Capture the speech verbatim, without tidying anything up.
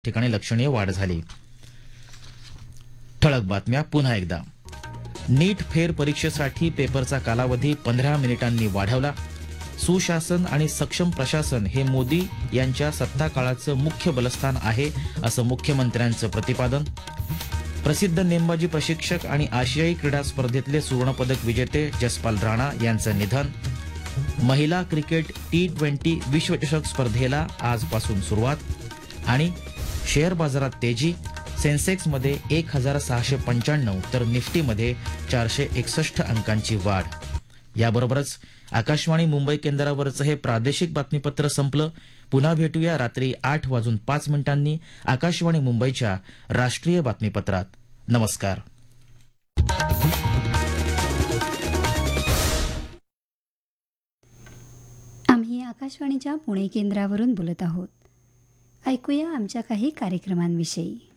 ठिकाणी लक्षणीय वाढ झाली. ठळक बातम्या पुन्हा एकदा. नीट फेर परीक्षेसाठी पेपरचा कालावधी पंधरा मिनिटांनी वाढवला. सुशासन आणि सक्षम प्रशासन हे मोदी यांच्या सत्ता काळाचं मुख्य बलस्थान आहे, असं मुख्यमंत्र्यांचं प्रतिपादन. प्रसिद्ध नेमबाजी प्रशिक्षक आणि आशियाई क्रीडा स्पर्धेतले सुवर्णपदक विजेते जसपाल राणा यांचं निधन. महिला क्रिकेट टी ट्वेंटी विश्वचषक स्पर्धेला आजपासून सुरुवात. आणि शेअर बाजारात तेजी. सेन्सेक्समध्ये एक हजार सहाशे पंच्याण्णव तर निफ्टीमध्ये चारशे एकसष्ट अंकांची वाढ. याबरोबरच आकाशवाणी मुंबई केंद्रावरचं हे प्रादेशिक बातमीपत्र संपलं. पुन्हा भेटूया रात्री आठ वाजून पाच मिनिटांनी आकाशवाणी मुंबईच्या राष्ट्रीय बातमीपत्रात. नमस्कार. आम्ही आकाशवाणीच्या पुणे केंद्रावरून बोलत आहोत. ऐकूया आमच्या काही कार्यक्रमांविषयी.